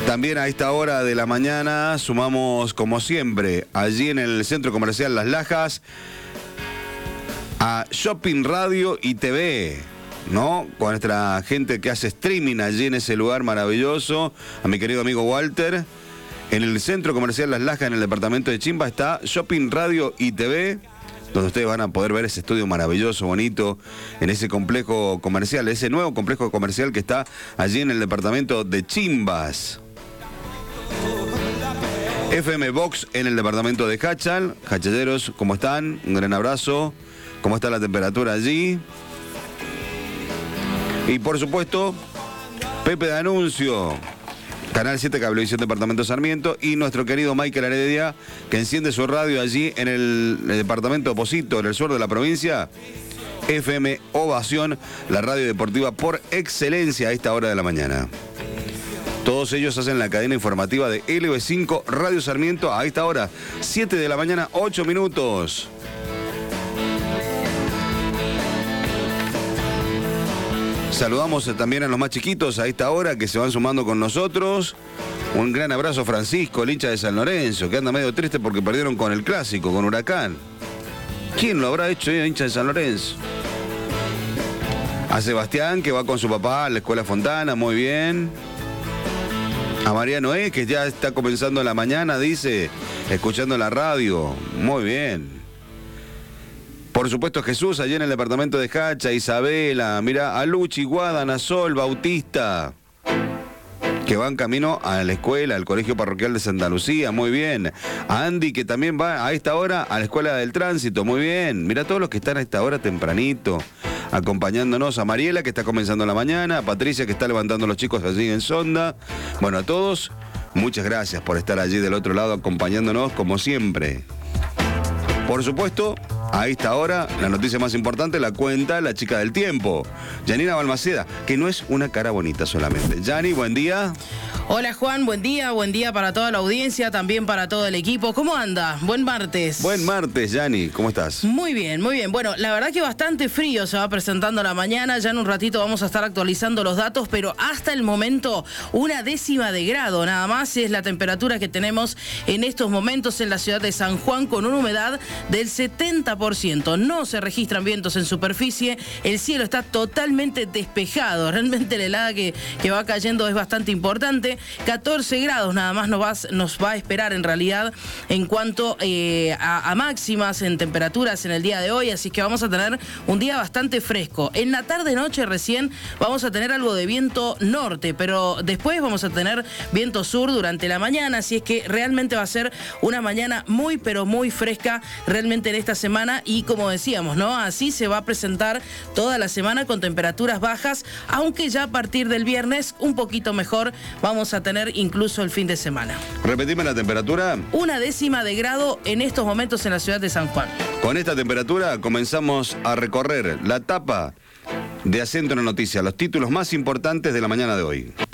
También a esta hora de la mañana sumamos, como siempre, allí en el Centro Comercial Las Lajas, a Shopping Radio y TV, ¿no? Con nuestra gente que hace streaming allí en ese lugar maravilloso, a mi querido amigo Walter. En el Centro Comercial Las Lajas, en el departamento de Chimba, está Shopping Radio y TV, donde ustedes van a poder ver ese estudio maravilloso, bonito, en ese complejo comercial, ese nuevo complejo comercial que está allí en el departamento de Chimbas. FM Box en el departamento de Hachal. Hachalleros, ¿cómo están? Un gran abrazo. ¿Cómo está la temperatura allí? Y por supuesto, Pepe de Anuncio, Canal 7, Cablevisión Departamento Sarmiento, y nuestro querido Michael Heredia, que enciende su radio allí en el departamento de Posito, en el sur de la provincia. FM Ovación, la radio deportiva por excelencia a esta hora de la mañana. Todos ellos hacen la cadena informativa de LB5 Radio Sarmiento a esta hora, 7 de la mañana, 8 minutos. Saludamos también a los más chiquitos a esta hora que se van sumando con nosotros. Un gran abrazo a Francisco, el hincha de San Lorenzo, que anda medio triste porque perdieron con el clásico, con Huracán. ¿Quién lo habrá hecho, hincha de San Lorenzo? A Sebastián, que va con su papá a la Escuela Fontana, muy bien. A María Noé, que ya está comenzando la mañana, dice, escuchando la radio. Muy bien. Por supuesto, Jesús, allí en el departamento de Hacha, Isabela, mira, a Luchi, Guadana, Sol, Bautista, que van camino a la escuela, al Colegio Parroquial de Santa Lucía, muy bien. A Andy, que también va a esta hora a la Escuela del Tránsito, muy bien. Mira todos los que están a esta hora tempranito, acompañándonos. A Mariela, que está comenzando la mañana, a Patricia, que está levantando a los chicos allí en Sonda. Bueno, a todos, muchas gracias por estar allí del otro lado acompañándonos como siempre. Por supuesto, a esta hora, la noticia más importante la cuenta la chica del tiempo, Janina Balmaceda, que no es una cara bonita solamente. Yani, buen día. Hola Juan, buen día para toda la audiencia, también para todo el equipo. ¿Cómo anda? Buen martes. Buen martes, Yani, ¿cómo estás? Muy bien, muy bien. Bueno, la verdad que bastante frío se va presentando la mañana, ya en un ratito vamos a estar actualizando los datos, pero hasta el momento 1/10 de grado nada más es la temperatura que tenemos en estos momentos en la ciudad de San Juan, con una humedad del 70%. No se registran vientos en superficie, el cielo está totalmente despejado, realmente la helada que va cayendo es bastante importante. 14 grados nada más nos va a esperar en realidad en cuanto a máximas en temperaturas en el día de hoy, así que vamos a tener un día bastante fresco. En la tarde-noche recién vamos a tener algo de viento norte, pero después vamos a tener viento sur durante la mañana, así es que realmente va a ser una mañana muy pero muy fresca realmente en esta semana, y como decíamos, ¿no? Así se va a presentar toda la semana con temperaturas bajas, aunque ya a partir del viernes un poquito mejor vamos a tener incluso el fin de semana. Repetime la temperatura. 1/10 de grado en estos momentos en la ciudad de San Juan. Con esta temperatura comenzamos a recorrer la tapa de Acento en la Noticia, los títulos más importantes de la mañana de hoy.